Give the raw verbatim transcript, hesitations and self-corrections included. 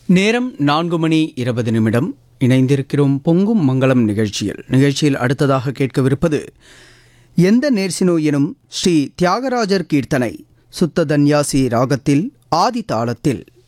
நேரம் நான்கு மணி இருபது நிமிடம். இணைந்திருக்கிறோம் பொங்கும் மங்களம் நிகழ்ச்சியில். நிகழ்ச்சியில் அடுத்ததாக கேட்கவிருப்பது எந்த நேர்சினோ எனும் ஸ்ரீ தியாகராஜர் கீர்த்தனை சுத்த தன்யாசி ராகத்தில் ஆதி தாளத்தில்.